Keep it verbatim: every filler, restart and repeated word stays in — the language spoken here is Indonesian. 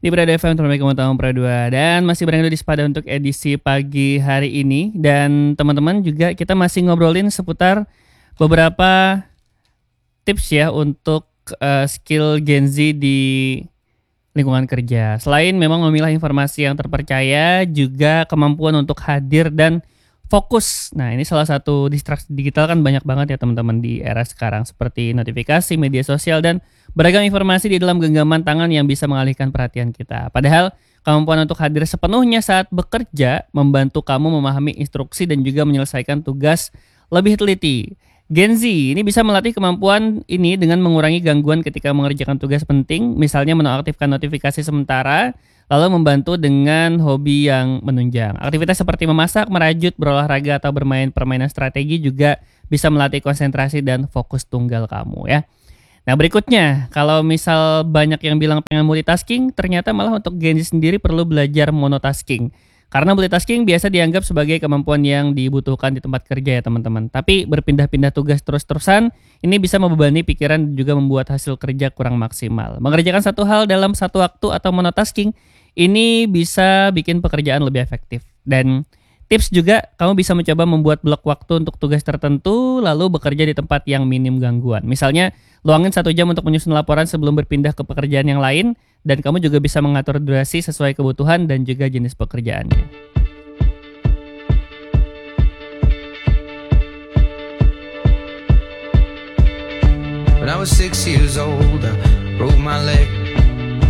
Di Prada F M, terbaik kamu tahu Prada dua. Dan masih bareng di Sepada untuk edisi pagi hari ini. Dan teman-teman juga kita masih ngobrolin seputar beberapa tips ya untuk uh, skill Gen Z di lingkungan kerja. Selain memang memilah informasi yang terpercaya, juga kemampuan untuk hadir dan fokus. Nah, ini salah satu distraksi digital kan banyak banget ya teman-teman di era sekarang, seperti notifikasi, media sosial, dan beragam informasi di dalam genggaman tangan yang bisa mengalihkan perhatian kita. Padahal kemampuan untuk hadir sepenuhnya saat bekerja membantu kamu memahami instruksi dan juga menyelesaikan tugas lebih teliti. Gen Z ini bisa melatih kemampuan ini dengan mengurangi gangguan ketika mengerjakan tugas penting, misalnya menonaktifkan notifikasi sementara, lalu membantu dengan hobi yang menunjang. Aktivitas seperti memasak, merajut, berolahraga, atau bermain permainan strategi juga bisa melatih konsentrasi dan fokus tunggal kamu ya. Nah berikutnya, kalau misal banyak yang bilang pengen multitasking, ternyata malah untuk Gen Z sendiri perlu belajar monotasking. Karena multitasking biasa dianggap sebagai kemampuan yang dibutuhkan di tempat kerja ya teman-teman. Tapi berpindah-pindah tugas terus-terusan, ini bisa membebani pikiran dan juga membuat hasil kerja kurang maksimal. Mengerjakan satu hal dalam satu waktu atau monotasking, ini bisa bikin pekerjaan lebih efektif. Dan tips juga, kamu bisa mencoba membuat blok waktu untuk tugas tertentu, lalu bekerja di tempat yang minim gangguan. Misalnya, luangin satu jam untuk menyusun laporan sebelum berpindah ke pekerjaan yang lain, dan kamu juga bisa mengatur durasi sesuai kebutuhan dan juga jenis pekerjaannya. When I was six years old, I broke my leg.